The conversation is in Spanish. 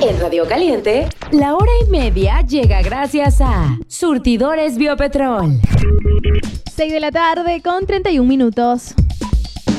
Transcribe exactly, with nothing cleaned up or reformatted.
En Radio Caliente, la hora y media llega gracias a Surtidores Biopetrol. seis de la tarde con treinta y un minutos.